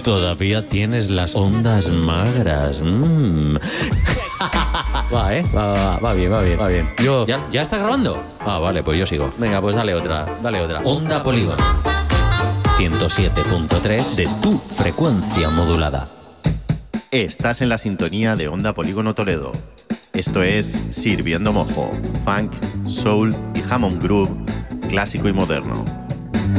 Todavía tienes las ondas magras. Va, va bien. ¿Ya está grabando? Ah, vale, pues yo sigo. Venga, pues dale otra. Onda Polígono 107.3 de tu frecuencia modulada. Estás en la sintonía de Onda Polígono Toledo. Esto es Sirviendo Mojo, funk, soul y Hammond Groove, clásico y moderno.